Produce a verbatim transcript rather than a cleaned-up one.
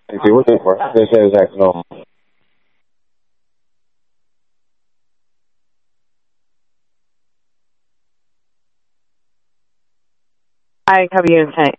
If you looking for this is X-No. I cover you in